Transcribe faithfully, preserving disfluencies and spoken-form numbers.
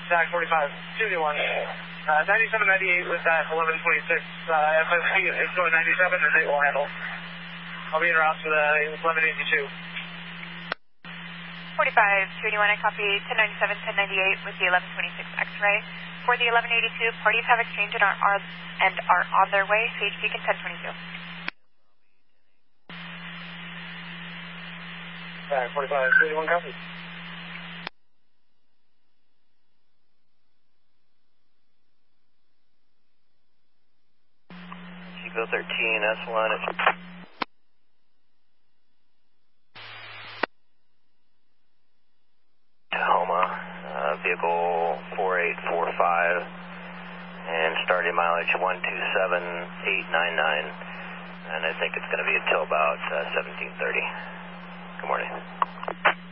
Zach forty-five, two one. Uh, ninety-seven ninety-eight with that eleven twenty-six. Uh, F S P is going ninety-seven and they will handle. I'll be in route for the eleven eighty-two. forty-five, two one, I copy ten ninety-seven, ten ninety-eight with the eleven twenty-six X-ray. For the eleven eighty-two, parties have exchanged and are, are, and are on their way. C H P can ten twenty-two. Alright, forty-five, two one, copy. Chico thirteen, S one. Tahoma, uh, vehicle four eight four five, and starting mileage one two seven eight nine nine, and I think it's going to be until about uh, seventeen thirty. Good morning.